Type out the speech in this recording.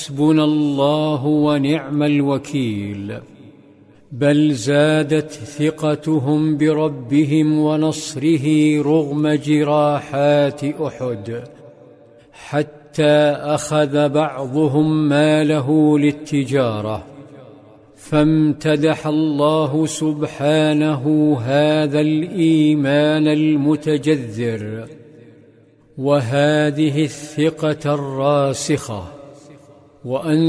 حسبنا الله ونعم الوكيل، بل زادت ثقتهم بربهم ونصره رغم جراحات أحد، حتى أخذ بعضهم ماله للتجارة. فامتدح الله سبحانه هذا الإيمان المتجذر وهذه الثقة الراسخة، وأن